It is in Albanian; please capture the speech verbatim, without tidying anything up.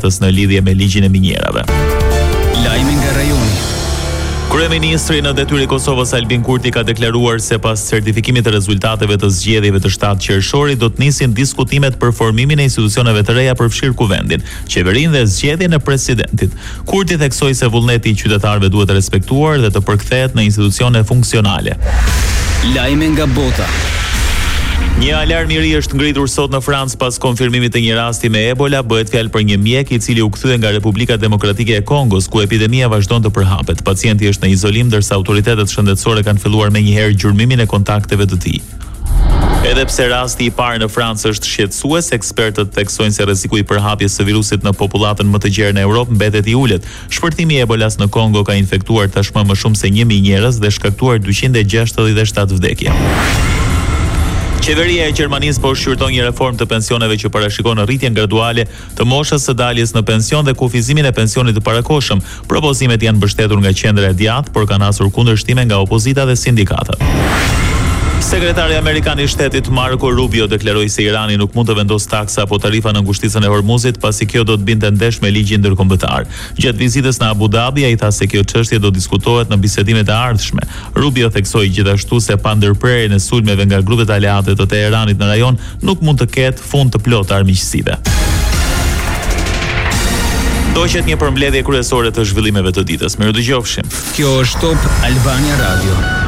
botës në lidhje me ligjin e minjerave. Lajmi nga rajoni. Kryeministri në detyrë i Kosovës Albin Kurti ka deklaruar se pas certifikimit të rezultateve të zgjedhjeve të shtatë qershorit do të nisin diskutimet për formimin e institucioneve të reja përfshirë kuvendin, qeverinë dhe zgjedhjen e presidentit. Kurti theksoi se vullneti i qytetarëve duhet të respektuar dhe të përkthehet në institucione funksionale. Lajme nga bota. Një alarm i ri është ngritur sot në Francë pas konfirmimit të një rasti me Ebola. Bëhet fjalë për një mjek i cili u kthye nga Republika Demokratike e Kongos, ku epidemia vazhdon të përhapet. Pacienti është në izolim ndërsa autoritetet shëndetësore kanë filluar menjëherë gjurmimin e kontakteve të tij. Edhe pse rasti i parë në Francë është shqetësues, ekspertët theksojnë se rreziku i përhapjes së virusit në popullatën më të gjerë në Europë mbetet i ulët. Shpërtimi i Ebolas në Kongo ka infektuar tashmë më shumë se një mijë njerëz dhe shkaktuar dyqind e gjashtëdhjetë e shtatë vdekje. Qeveria e Gjermanisë po shqyrton një reformë të pensioneve që parashikon rritjen graduale të moshës së daljes në pension dhe kufizimin e pensionit të parakohshëm. Propozimet janë mbështetur nga qendra e djathtë, por kanë hasur kundërshtime nga opozita dhe sindikatat. Sekretari amerikan i shtetit Marco Rubio deklaroi se Irani nuk mund të vendosë taksa apo tarifa në ngushticën e Hormuzit, pasi kjo do të binte ndesh me ligjin ndërkombëtar. Gjatë vizitës në Abu Dhabi, ai tha se kjo çështje do diskutohet në bisedimet e ardhshme. Rubio theksoi gjithashtu se pa ndërprerjen e sulmeve nga grupet aleate të Teheranit në rajon, nuk mund të ketë fund të plotë armiqësive. Doqet një përmbledhje kryesore të zhvillimeve të ditës. Mirë dëgjofshim. Kjo është Top Albania Radio.